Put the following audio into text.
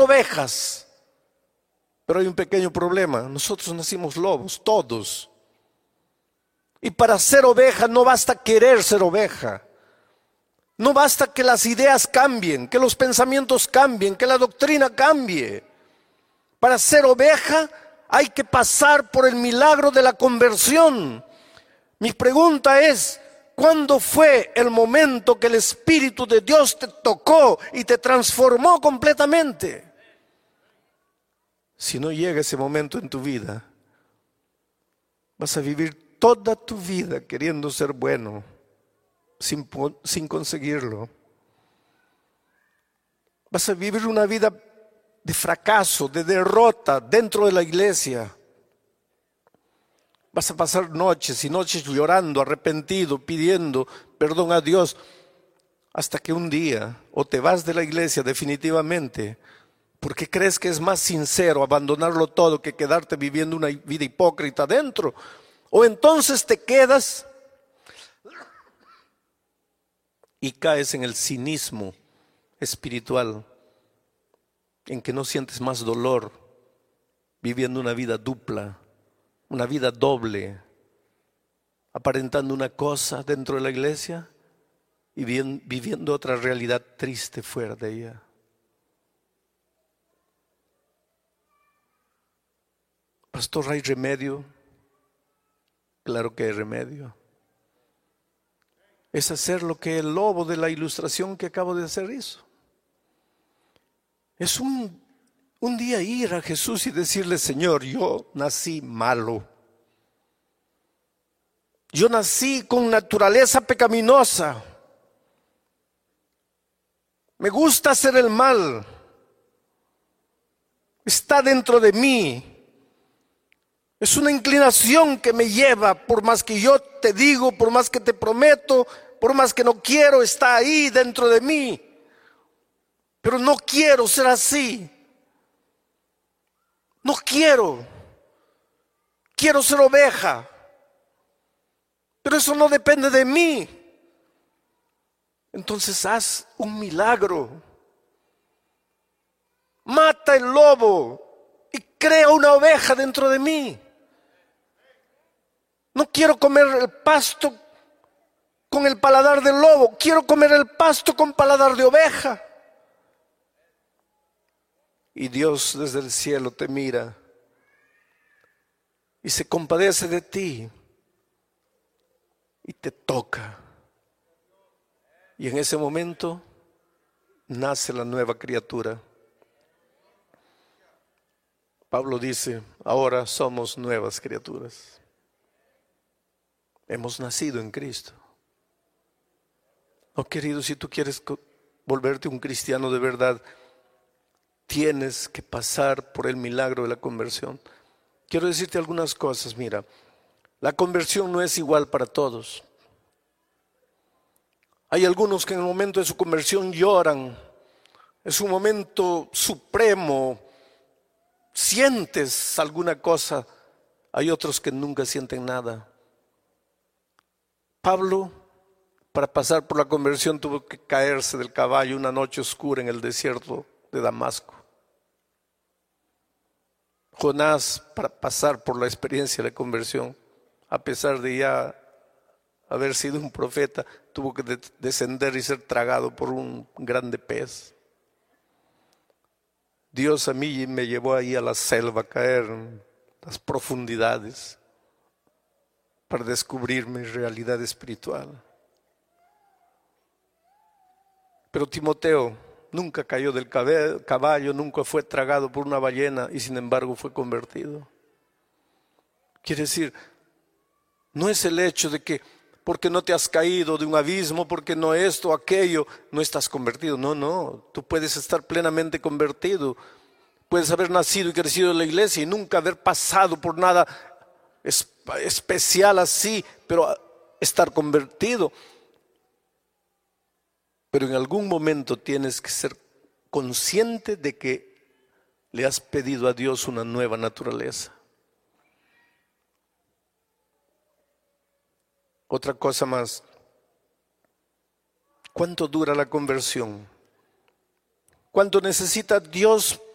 ovejas. Pero hay un pequeño problema. Nosotros nacimos lobos, todos. Y para ser oveja no basta querer ser oveja. No basta que las ideas cambien, que los pensamientos cambien, que la doctrina cambie. Para ser oveja hay que pasar por el milagro de la conversión. Mi pregunta es, ¿cuándo fue el momento que el Espíritu de Dios te tocó y te transformó completamente? Si no llega ese momento en tu vida, vas a vivir toda tu vida queriendo ser bueno, sin conseguirlo. Vas a vivir una vida de fracaso, de derrota dentro de la iglesia. Vas a pasar noches y noches llorando, arrepentido, pidiendo perdón a Dios, hasta que un día o te vas de la iglesia definitivamente, porque crees que es más sincero abandonarlo todo que quedarte viviendo una vida hipócrita dentro, o entonces te quedas y caes en el cinismo espiritual, en que no sientes más dolor, viviendo una vida dupla, una vida doble, aparentando una cosa dentro de la iglesia y viviendo otra realidad triste fuera de ella. Pastor, ¿hay remedio? Claro que hay remedio. Es hacer lo que el lobo de la ilustración que acabo de hacer hizo. Es un día ir a Jesús y decirle: Señor, yo nací malo. Yo nací con naturaleza pecaminosa. Me gusta hacer el mal. Está dentro de mí. Es una inclinación que me lleva, por más que yo te digo, por más que te prometo, por más que no quiero, está ahí dentro de mí. Pero no quiero ser así. No quiero. Quiero ser oveja. Pero eso no depende de mí. Entonces haz un milagro. Mata el lobo y crea una oveja dentro de mí. No quiero comer el pasto con el paladar del lobo. Quiero comer el pasto con paladar de oveja. Y Dios desde el cielo te mira y se compadece de ti y te toca. Y en ese momento nace la nueva criatura. Pablo dice: ahora somos nuevas criaturas. Hemos nacido en Cristo. Oh, querido, si tú quieres volverte un cristiano de verdad, tienes que pasar por el milagro de la conversión. Quiero decirte algunas cosas. Mira, la conversión no es igual para todos. Hay algunos que en el momento de su conversión lloran. Es un momento supremo. Sientes alguna cosa. Hay otros que nunca sienten nada. Pablo, para pasar por la conversión, tuvo que caerse del caballo una noche oscura en el desierto de Damasco. Jonás, para pasar por la experiencia de conversión, a pesar de ya haber sido un profeta, tuvo que descender y ser tragado por un grande pez. Dios a mí me llevó ahí a la selva, a caer en las profundidades para descubrir mi realidad espiritual. Pero Timoteo nunca cayó del caballo, nunca fue tragado por una ballena y sin embargo fue convertido. Quiere decir, no es el hecho de que porque no te has caído de un abismo, porque no esto o aquello, no estás convertido. No, tú puedes estar plenamente convertido. Puedes haber nacido y crecido en la iglesia y nunca haber pasado por nada especial así, pero estar convertido. Pero en algún momento tienes que ser consciente de que le has pedido a Dios una nueva naturaleza. Otra cosa más. ¿Cuánto dura la conversión? ¿Cuánto necesita Dios